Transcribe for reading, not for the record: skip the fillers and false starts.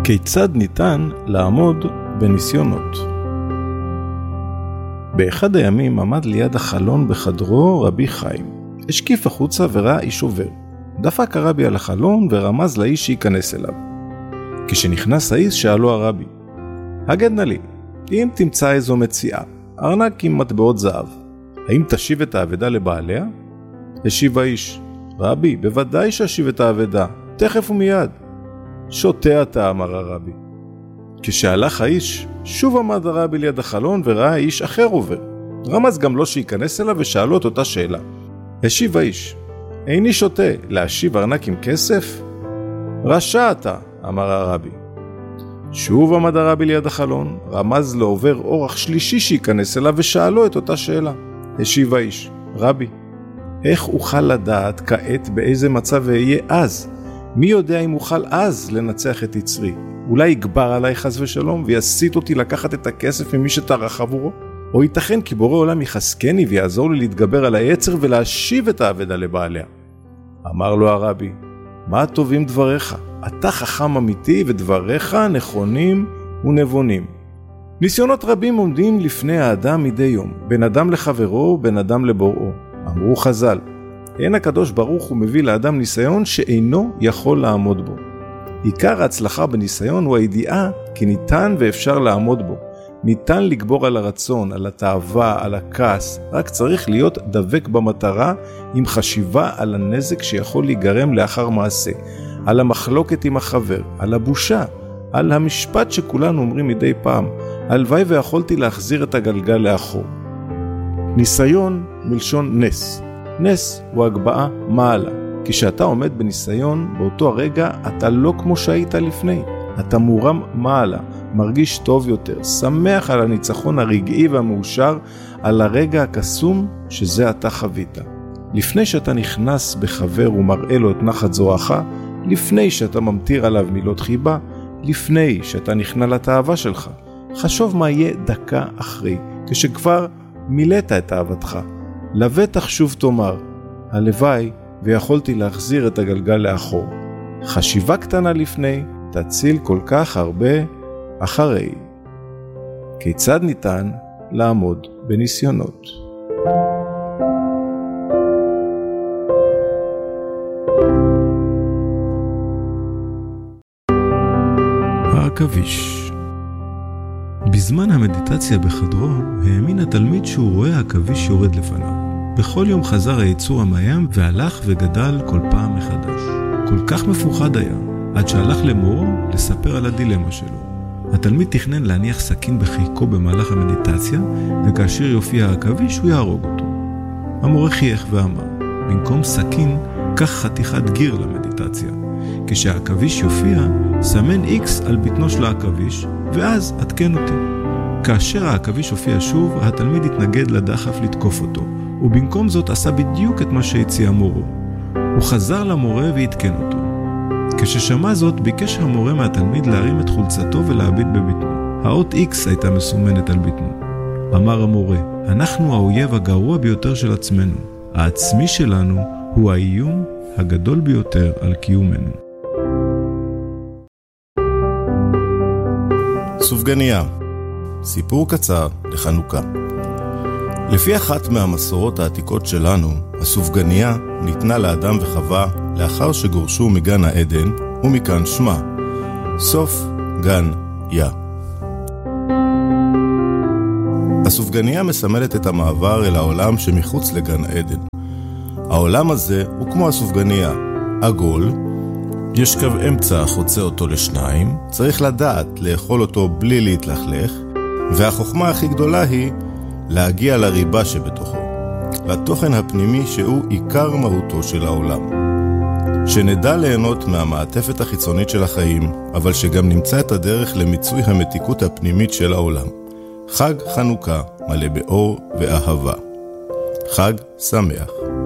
כיצד ניתן לעמוד בניסיונות? באחד הימים עמד ליד החלון בחדרו רבי חיים. השקיף החוצה וראה איש עובר. דפק הרבי על החלון ורמז לאיש שייכנס אליו. כשנכנס האיש שאלו הרבי, הגד נא לי, אם תמצא איזו מציאה, ארנק עם מטבעות זהב, האם תשיב את האבדה לבעליה? השיב האיש, רבי, בוודאי שאשיב את האבדה, תכף ומיד. שותה אתה, אמר הרבי. כשהלך האיש, שוב עמד הרבי ליד החלון וראה איש אחר עובר. רמז גם לו שייכנס אליו ושאלו את אותה שאלה. השיב האיש, איני שותה, להשיב ארנק עם כסף? רשע אתה, אמר הרבי. שוב עמד הרבי ליד החלון, רמז לעובר אורח שלישי שייכנס אליו ושאלו את אותה שאלה. השיב האיש, רבי, איך אוכל לדעת כעת באיזה מצב אהיה אז? מי יודע אם אוכל אז לנצח את יצרי? אולי יגבר עליי חס ושלום ויסית אותי לקחת את הכסף ממי שטרח עבורו? או ייתכן כי בורא עולם יחזקני ויעזור לי להתגבר על היצר ולהשיב את האבדה לבעליה. אמר לו הרבי, מה טובים דבריך? אתה חכם אמיתי ודבריך נכונים ונבונים. ניסיונות רבים עומדים לפני האדם מדי יום, בין אדם לחברו, בין אדם לבוראו. אמרו חז"ל, אין הקדוש ברוך הוא מביא לאדם ניסיון שאינו יכול לעמוד בו. עיקר ההצלחה בניסיון הוא הידיעה כי ניתן ואפשר לעמוד בו. ניתן לגבור על הרצון, על התאווה, על הכעס, רק צריך להיות דבק במטרה עם חשיבה על הנזק שיכול להיגרם לאחר מעשה, על המחלוקת עם החבר, על הבושה, על המשפט שכולנו אומרים מדי פעם, הלוואי ויכולתי להחזיר את הגלגל לאחור. ניסיון מלשון נס. נס הוא הגבהה מעלה. כשאתה עומד בניסיון, באותו הרגע אתה לא כמו שהיית לפני. אתה מורם מעלה, מרגיש טוב יותר, שמח על הניצחון הרגעי והמאושר, על הרגע הקסום שזה אתה חווית. לפני שאתה נכנס בחבר ומראה לו את נחת זרועך, לפני שאתה ממטיר עליו מילות חיבה, לפני שאתה נכנע לתאווה שלך, חשוב מה יהיה דקה אחרי, כשכבר מילאת את אהבתך. לבטח שוב תאמר, הלוואי ויכולתי להחזיר את הגלגל לאחור. חשיבה קטנה לפני, תציל כל כך הרבה אחרי. כיצד ניתן לעמוד בניסיונות? העכביש. בזמן המדיטציה בחדרו, האמין התלמיד שהוא רואה העכביש יורד לפניו. בכל יום חזר היצור המאיים והלך וגדל כל פעם מחדש. כל כך מפוחד היה, עד שהלך למורו לספר על הדילמה שלו. התלמיד תכנן להניח סכין בחיקו במהלך המדיטציה, וכאשר יופיע העכביש הוא יהרוג אותו. המורה חייך ואמר, במקום סכין, קח חתיכת גיר למדיטציה. כשהעכביש יופיע, סמן X על בטנו של העכביש, ואז עדכן אותי. כאשר העכביש הופיע שוב, התלמיד התנגד לדחף לתקוף אותו, ובמקום זאת עשה בדיוק את מה שהציע מורו. הוא חזר למורה והתקן אותו. כששמע זאת, ביקש המורה מהתלמיד להרים את חולצתו ולהביט בבטנו. האות X הייתה מסומנת על בטנו. אמר המורה, אנחנו האויב הגרוע ביותר של עצמנו. העצמי שלנו הוא האיום הגדול ביותר על קיומנו. סופגניה, סיפור קצר לחנוכה. לפי אחת מהמסורות העתיקות שלנו, הסופגניה ניתנה לאדם וחווה לאחר שגורשו מגן העדן, ומכאן שמה, סוף גן יה. הסופגניה מסמלת את המעבר אל העולם שמחוץ לגן העדן. העולם הזה הוא כמו הסופגניה, עגול, יש קו אמצע חוצה אותו לשניים, צריך לדעת לאכול אותו בלי להתלכלך, והחוכמה הכי גדולה היא להגיע לריבה שבתוכו, לתוכן הפנימי שהוא עיקר מהותו של העולם. שנדע ליהנות מהמעטפת החיצונית של החיים, אבל שגם נמצא את הדרך למיצוי המתיקות הפנימית של העולם. חג חנוכה מלא באור ואהבה. חג שמח.